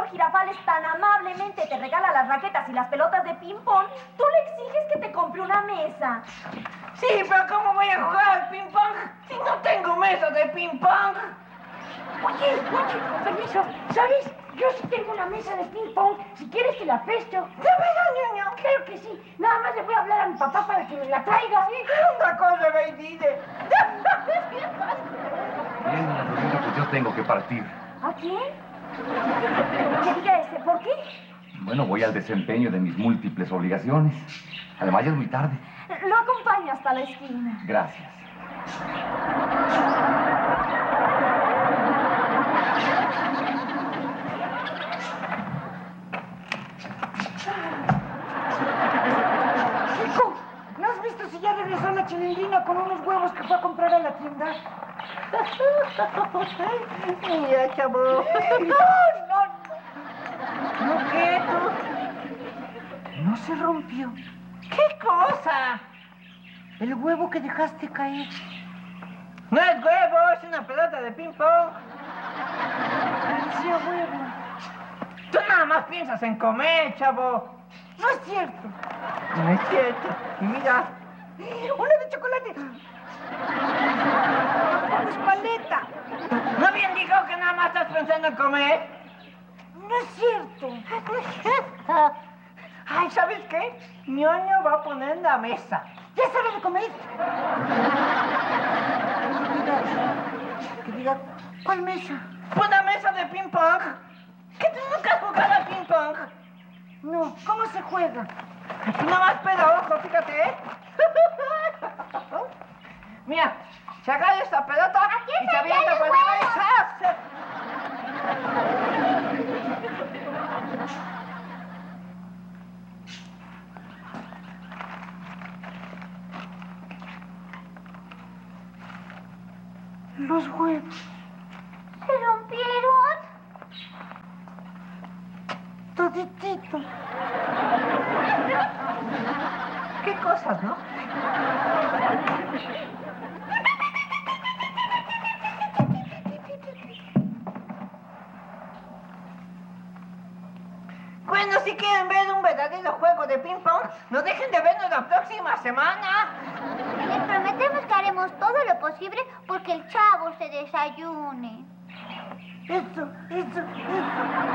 señor Girafales tan amablemente te regala las raquetas y las pelotas de ping-pong, tú le exiges que te compre una mesa. Sí, pero ¿cómo voy a jugar al ping-pong si no tengo mesa de ping-pong? Oye, con permiso, ¿sabes? Yo sí tengo una mesa de ping-pong. Si quieres te la presto. ¿De verdad, ñoño? Claro que sí. Nada más le voy a hablar a mi papá para que me la traiga. Una cosa me dice. Bien, Rodrigo, pues yo tengo que partir. ¿A quién? Que diga ese, ¿por qué? Bueno, voy al desempeño de mis múltiples obligaciones. Además, ya es muy tarde. Lo acompaño hasta la esquina. Gracias. Chico, ¿no has visto si ya regresó la chilindrina con unos huevos que fue a comprar a la tienda? Mira, chavo. No. ¿No qué, tú? No se rompió. ¿Qué cosa? El huevo que dejaste caer. No es huevo, es una pelota de ping-pong. Parecía huevo. Tú nada más piensas en comer, chavo. No es cierto. No es cierto. Y mira. ¡Una de chocolate! ¡Tampoco es paleta! ¿No bien dijo que nada más estás pensando en comer? No es cierto. Ay, ¿sabes qué? Ñoño va a poner la mesa. ¡Ya es hora de comer! Que diga, ¿cuál mesa? ¿Una mesa de ping-pong? ¿Que tú nunca has jugado al ping-pong? No, ¿cómo se juega? Tú nada más pega ojo, fíjate, ¿eh? Mira, se agarra esta pelota y se avienta por arriba y ¡zas! Los huevos. ¿Se rompieron? Toditito. ¿Qué cosas, no? Bueno, si quieren ver un verdadero juego de ping-pong, no dejen de vernos la próxima semana. Les prometemos que haremos todo lo posible porque el chavo se desayune. Eso.